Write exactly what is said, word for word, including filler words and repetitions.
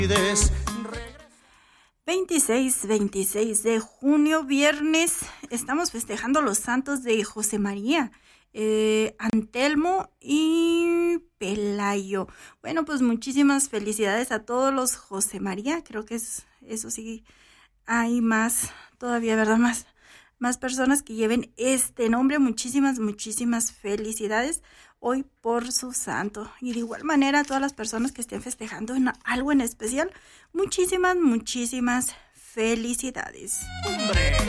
veintiséis, veintiséis de junio, viernes, estamos festejando los santos de José María, eh, Antelmo y Pelayo. Bueno, pues muchísimas felicidades a todos los José María. Creo que es eso sí, hay más todavía, ¿verdad? Más, más personas que lleven este nombre. Muchísimas, muchísimas felicidades hoy por su santo. Y de igual manera a todas las personas que estén festejando en algo en especial, muchísimas, muchísimas felicidades. ¡Hombre!